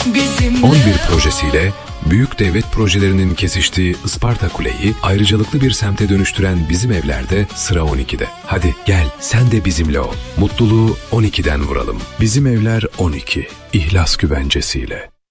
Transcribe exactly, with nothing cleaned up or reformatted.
bizimle. on bir projesiyle büyük devlet projelerinin kesiştiği Isparta Kule'yi ayrıcalıklı bir semte dönüştüren Bizim Evler'de sıra on ikide. Hadi gel sen de bizimle ol. Mutluluğu on ikiden vuralım. Bizim Evler on iki. İhlas güvencesiyle.